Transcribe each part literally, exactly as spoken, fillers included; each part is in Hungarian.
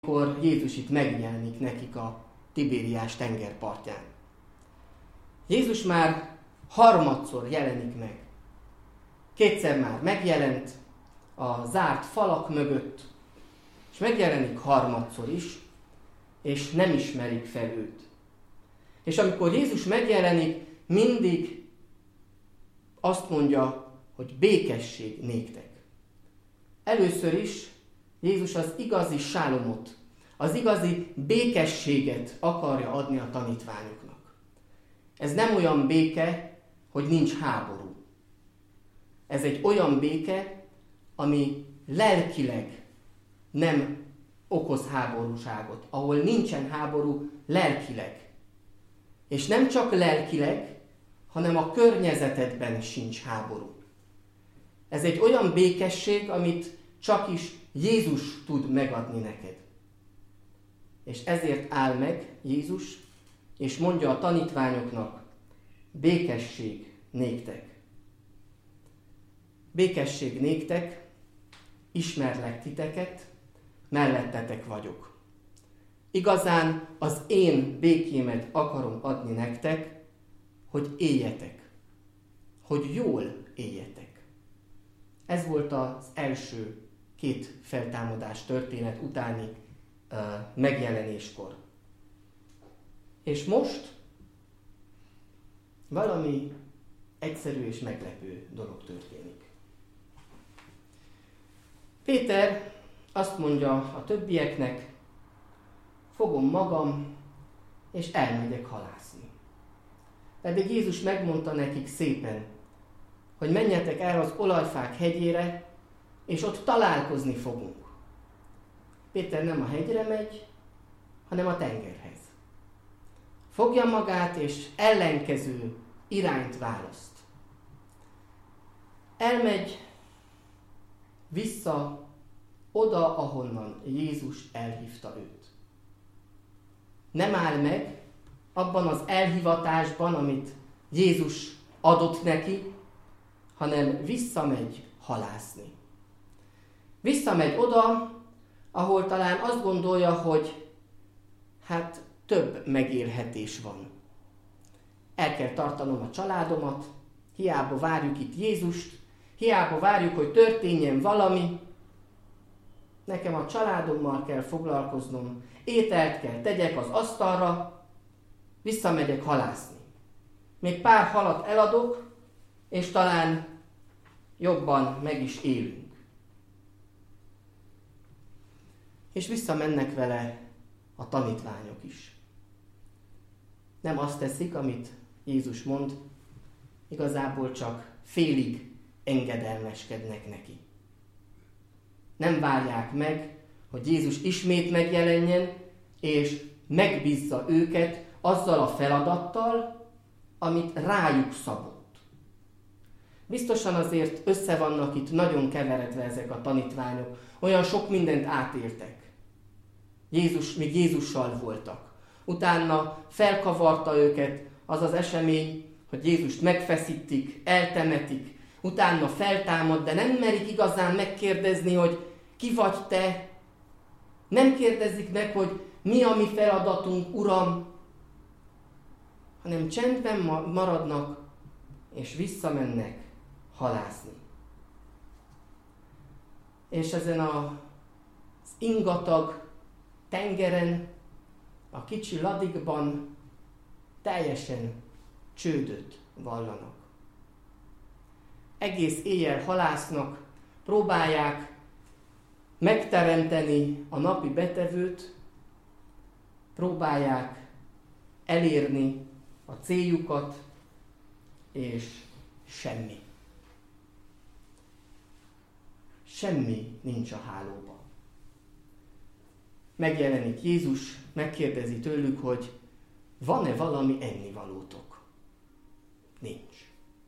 amikor Jézus itt megjelenik nekik a Tibériás tengerpartján. Jézus már harmadszor jelenik meg. Kétszer már megjelent a zárt falak mögött, és megjelenik harmadszor is, és nem ismerik fel őt. És amikor Jézus megjelenik, mindig azt mondja, hogy békesség néktek. Először is Jézus az igazi sálomot, az igazi békességet akarja adni a tanítványoknak. Ez nem olyan béke, hogy nincs háború. Ez egy olyan béke, ami lelkileg nem okoz háborúságot, ahol nincsen háború lelkileg. És nem csak lelkileg, hanem a környezetedben sincs háború. Ez egy olyan békesség, amit csak is Jézus tud megadni neked. És ezért áll meg Jézus, és mondja a tanítványoknak, békesség néktek. Békesség néktek, ismerlek titeket, mellettetek vagyok. Igazán az én békémet akarom adni nektek, hogy éljetek, hogy jól éljetek. Ez volt az első két feltámadás történet utáni uh, megjelenéskor. És most valami egyszerű és meglepő dolog történik. Péter azt mondja a többieknek, fogom magam, és elmegyek halászni. Pedig Jézus megmondta nekik szépen, hogy menjetek el az olajfák hegyére, és ott találkozni fogunk. Péter nem a hegyre megy, hanem a tengerhez. Fogja magát, és ellenkező irányt választ. Elmegy vissza oda, ahonnan Jézus elhívta őt. Nem áll meg abban az elhivatásban, amit Jézus adott neki, hanem visszamegy halászni. Visszamegy oda, ahol talán azt gondolja, hogy hát több megélhetés van. El kell tartanom a családomat, hiába várjuk itt Jézust, hiába várjuk, hogy történjen valami. Nekem a családommal kell foglalkoznom, ételt kell tegyek az asztalra, visszamegyek halászni. Még pár halat eladok, és talán jobban meg is élünk. És visszamennek vele a tanítványok is. Nem azt teszik, amit Jézus mond, igazából csak félig engedelmeskednek neki. Nem várják meg, hogy Jézus ismét megjelenjen, és megbízza őket azzal a feladattal, amit rájuk szabott. Biztosan azért össze vannak itt nagyon keveredve ezek a tanítványok, olyan sok mindent átéltek. Jézus, még Jézussal voltak. Utána felkavarta őket az az esemény, hogy Jézust megfeszítik, eltemetik, utána feltámad, de nem merik igazán megkérdezni, hogy ki vagy te. Nem kérdezik meg, hogy mi a mi feladatunk, Uram, hanem csendben maradnak, és visszamennek halászni. És ezen az ingatag tengeren, a kicsi ladikban teljesen csődöt vallanak. Egész éjjel halásznak, próbálják megteremteni a napi betevőt, próbálják elérni a céljukat, és semmi. Semmi nincs a hálóban. Megjelenik Jézus, megkérdezi tőlük, hogy van-e valami ennivalótok? Nincs.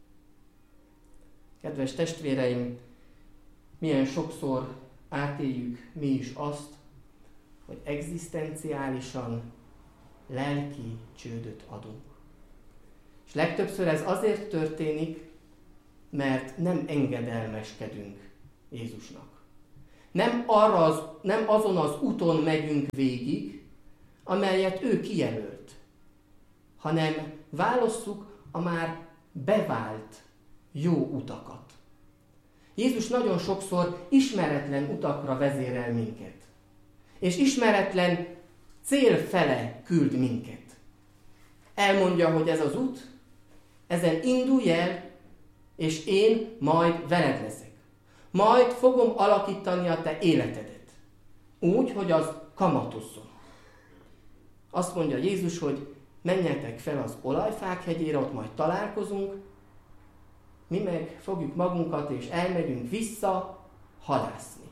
Kedves testvéreim, milyen sokszor átéljük mi is azt, hogy egzisztenciálisan lelki csődöt adunk. És legtöbbször ez azért történik, mert nem engedelmeskedünk Jézusnak. Nem, arra az, nem azon az úton megyünk végig, amelyet ő kijelölt, hanem válasszuk a már bevált jó utakat. Jézus nagyon sokszor ismeretlen utakra vezérel minket, és ismeretlen cél fele küld minket. Elmondja, hogy ez az út, ezen indulj el, és én majd veled leszek. Majd fogom alakítani a te életedet, úgy, hogy az kamatozzon. Azt mondja Jézus, hogy menjetek fel az olajfák hegyére, ott majd találkozunk, mi meg fogjuk magunkat, és elmegyünk vissza halászni.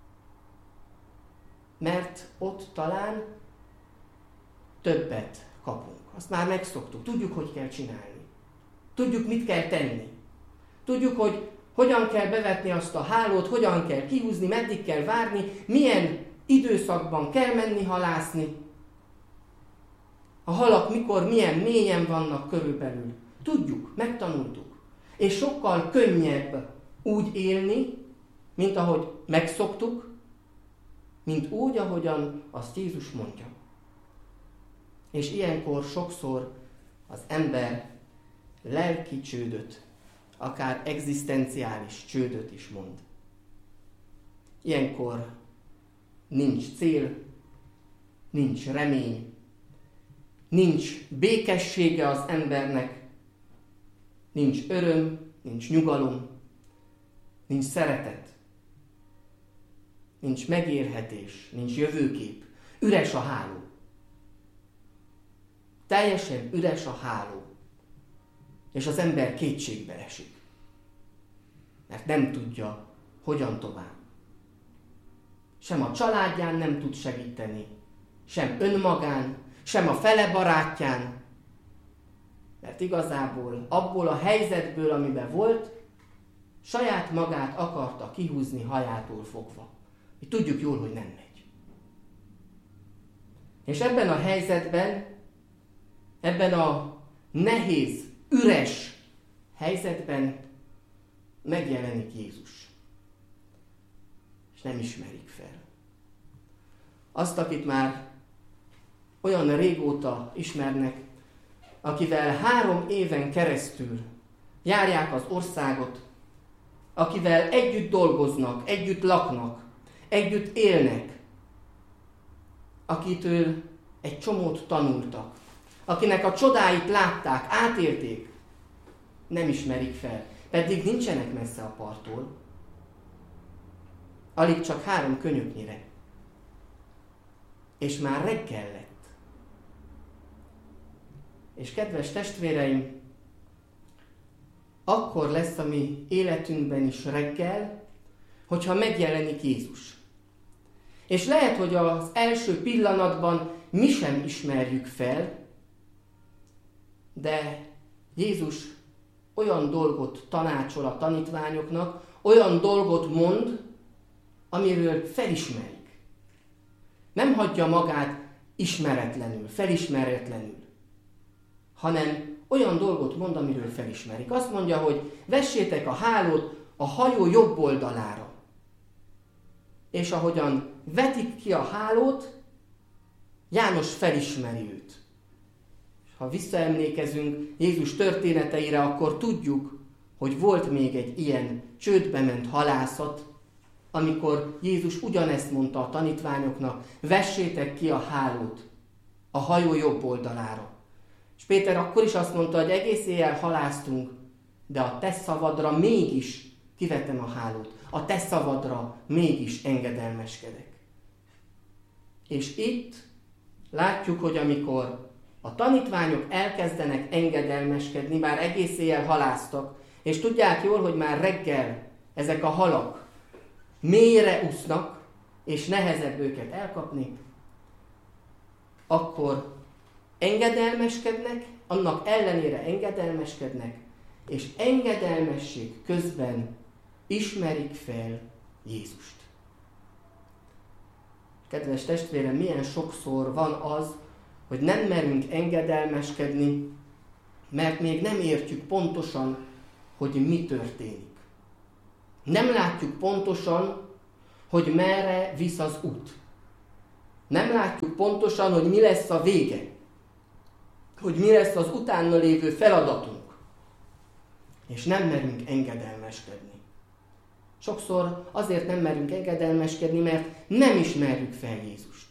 Mert ott talán többet kapunk. Azt már megszoktuk. Tudjuk, hogy kell csinálni. Tudjuk, mit kell tenni. Tudjuk, hogy hogyan kell bevetni azt a hálót, hogyan kell kihúzni, meddig kell várni, milyen időszakban kell menni halászni. A halak mikor, milyen mélyen vannak körülbelül. Tudjuk, megtanultuk. És sokkal könnyebb úgy élni, mint ahogy megszoktuk, mint úgy, ahogyan azt Jézus mondja. És ilyenkor sokszor az ember lelki csődöt, akár egzisztenciális csődöt is mond. Ilyenkor nincs cél, nincs remény, nincs békessége az embernek, nincs öröm, nincs nyugalom, nincs szeretet, nincs megélhetés, nincs jövőkép. Üres a háló. Teljesen üres a háló. És az ember kétségbe esik. Mert nem tudja, hogyan tovább. Sem a családján nem tud segíteni, sem önmagán, sem a fele barátján. Mert igazából abból a helyzetből, amiben volt, saját magát akarta kihúzni hajától fogva. Mi tudjuk jól, hogy nem megy. És ebben a helyzetben, ebben a nehéz, üres helyzetben megjelenik Jézus. És nem ismerik fel. Azt, akit már olyan régóta ismernek, akivel három éven keresztül járják az országot, akivel együtt dolgoznak, együtt laknak, együtt élnek, akitől egy csomót tanultak, akinek a csodáit látták, átélték, nem ismerik fel, pedig nincsenek messze a parttól, alig csak három könyöknyire, és már reggel lett. És kedves testvéreim, akkor lesz a mi életünkben is reggel, hogyha megjelenik Jézus. És lehet, hogy az első pillanatban mi sem ismerjük fel, de Jézus olyan dolgot tanácsol a tanítványoknak, olyan dolgot mond, amiről felismerik. Nem hagyja magát ismeretlenül, felismeretlenül, hanem olyan dolgot mond, amiről felismerik. Azt mondja, hogy vessétek a hálót a hajó jobb oldalára. És ahogyan vetik ki a hálót, János felismeri őt. Ha visszaemlékezünk Jézus történeteire, akkor tudjuk, hogy volt még egy ilyen csődbe ment halászat, amikor Jézus ugyanezt mondta a tanítványoknak, vessétek ki a hálót a hajó jobb oldalára. És Péter akkor is azt mondta, hogy egész éjjel halásztunk, de a te szavadra mégis kivettem a hálót. A te szavadra mégis engedelmeskedek. És itt látjuk, hogy amikor a tanítványok elkezdenek engedelmeskedni, már egész éjjel halásztak, és tudják jól, hogy már reggel ezek a halak mélyre úsznak, és nehezebb őket elkapni, akkor engedelmeskednek, annak ellenére engedelmeskednek, és engedelmesség közben ismerik fel Jézust. Kedves testvérem, milyen sokszor van az, hogy nem merünk engedelmeskedni, mert még nem értjük pontosan, hogy mi történik. Nem látjuk pontosan, hogy merre visz az út. Nem látjuk pontosan, hogy mi lesz a vége, hogy mi lesz az utána lévő feladatunk, és nem merünk engedelmeskedni. Sokszor azért nem merünk engedelmeskedni, mert nem ismerjük fel Jézust.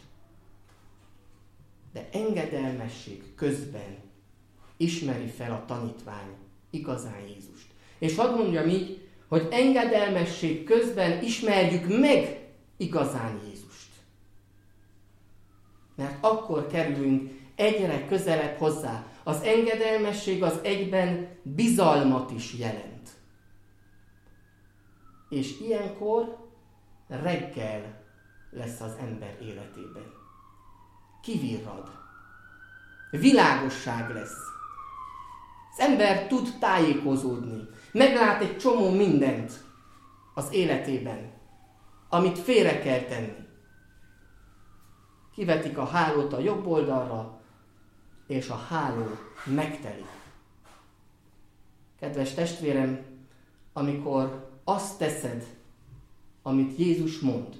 De engedelmesség közben ismeri fel a tanítvány igazán Jézust. És hadd mondjam így, hogy engedelmesség közben ismerjük meg igazán Jézust. Mert akkor kerülünk egyre közelebb hozzá. Az engedelmesség az egyben bizalmat is jelent. És ilyenkor reggel lesz az ember életében. Kivirrad. Világosság lesz. Az ember tud tájékozódni. Meglát egy csomó mindent az életében, amit félre kell tenni. Kivetik a hálót a jobb oldalra, és a háló megtelik. Kedves testvérem, amikor azt teszed, amit Jézus mond,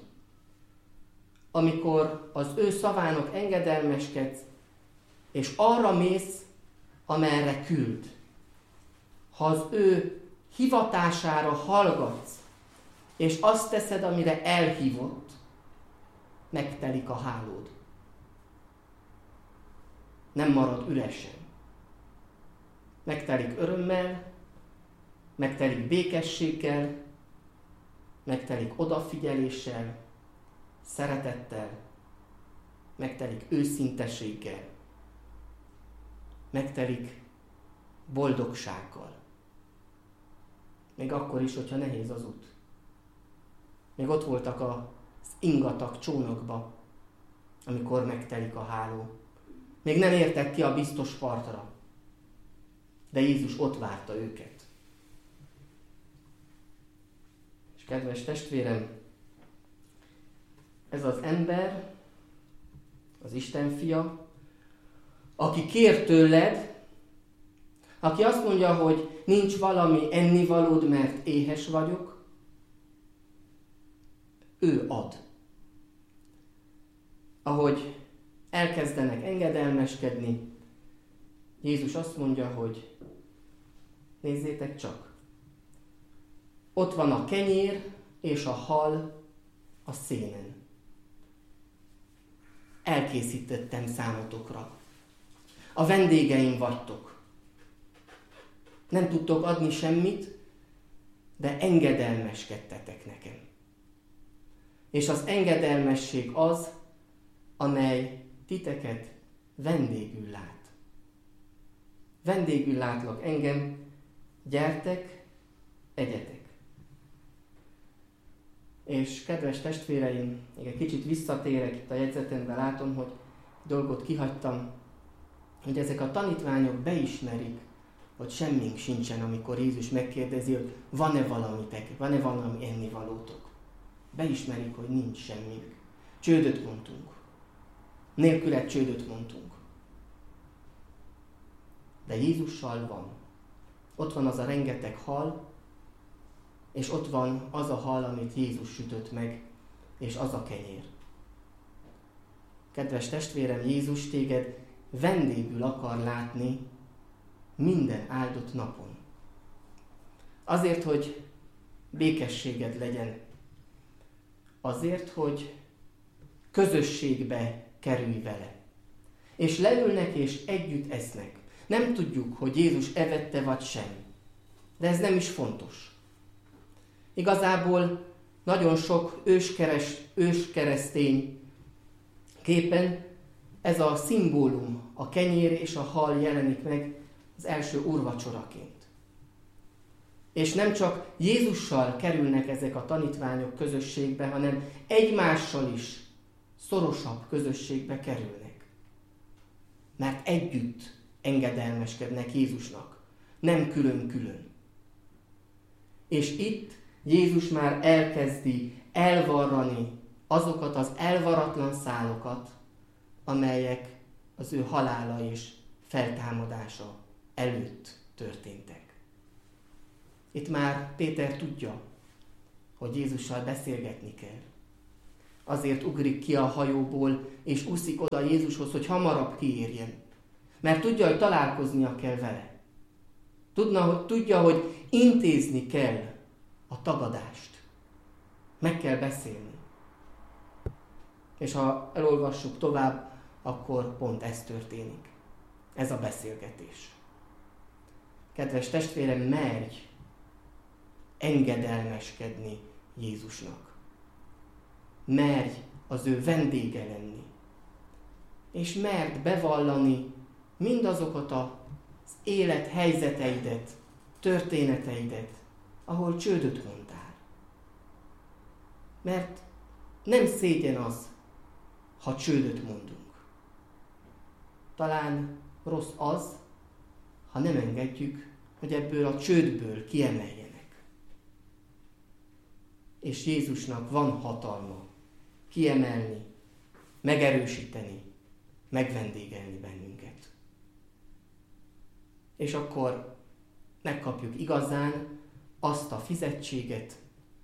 amikor az ő szavának engedelmeskedsz, és arra mész, amerre küld, ha az ő hivatására hallgatsz, és azt teszed, amire elhívott, megtelik a hálód. Nem marad üresen. Megtelik örömmel, megtelik békességgel, megtelik odafigyeléssel, szeretettel, megtelik őszinteséggel, megtelik boldogsággal. Még akkor is, hogyha nehéz az út. Még ott voltak az ingatag csónakba, amikor megtelik a háló. Még nem értek ki a biztos partra, de Jézus ott várta őket. És kedves testvérem, ez az ember, az Isten fia, aki kér tőled, aki azt mondja, hogy nincs valami ennivalód, mert éhes vagyok, ő ad. Ahogy elkezdenek engedelmeskedni, Jézus azt mondja, hogy nézzétek csak, ott van a kenyér és a hal a szénen. Elkészítettem számotokra. A vendégeim vagytok. Nem tudtok adni semmit, de engedelmeskedtetek nekem. És az engedelmesség az, amely titeket vendégül lát. Vendégül látlak engem, gyertek, egyetek. És kedves testvéreim, még egy kicsit visszatérek, itt a jegyzetemben látom, hogy dolgot kihagytam, hogy ezek a tanítványok beismerik, hogy semmink sincsen, amikor Jézus megkérdezi, hogy van-e valamitek, van-e valami ennivalótok. Beismerik, hogy nincs semmink. Csődöt mondtunk. Nélküle csődöt mondtunk. De Jézussal van. Ott van az a rengeteg hal, és ott van az a hal, amit Jézus sütött meg, és az a kenyér. Kedves testvérem, Jézus téged vendégül akar látni minden áldott napon. Azért, hogy békességed legyen. Azért, hogy közösségbe kerülj vele. És leülnek és együtt esznek. Nem tudjuk, hogy Jézus evette vagy sem. De ez nem is fontos. Igazából nagyon sok őskeres, őskeresztény képen ez a szimbólum, a kenyér és a hal jelenik meg az első úrvacsoraként. És nem csak Jézussal kerülnek ezek a tanítványok közösségbe, hanem egymással is szorosabb közösségbe kerülnek. Mert együtt engedelmeskednek Jézusnak, nem külön-külön. És itt Jézus már elkezdi elvarrani azokat az elvaratlan szálokat, amelyek az ő halála és feltámadása előtt történtek. Itt már Péter tudja, hogy Jézussal beszélgetni kell. azért ugrik ki a hajóból, és úszik oda Jézushoz, hogy hamarabb kiérjen. Mert tudja, hogy találkoznia kell vele. Tudna, hogy, tudja, hogy intézni kell a tagadást. Meg kell beszélni. És ha elolvassuk tovább, akkor pont ez történik. Ez a beszélgetés. Kedves testvérem, merj engedelmeskedni Jézusnak. Merj az ő vendége lenni. És merd bevallani mindazokat az élet helyzeteidet, történeteidet, ahol csődöt mondtál. Mert nem szégyen az, ha csődöt mondunk. Talán rossz az, ha nem engedjük, hogy ebből a csődből kiemeljenek. És Jézusnak van hatalma kiemelni, megerősíteni, megvendégelni bennünket. És akkor megkapjuk igazán azt a fizetséget,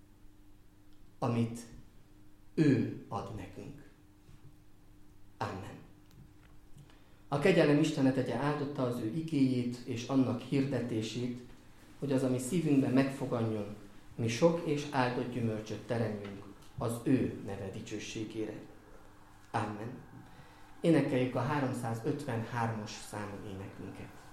amit ő ad nekünk. Amen. A kegyelem Istene tegye áldotta az ő igéjét és annak hirdetését, hogy az, ami szívünkben megfoganjon, mi sok és áldott gyümölcsöt teremjünk az ő neve dicsőségére. Amen. Énekeljük a háromszázötvenhármas számú énekünket.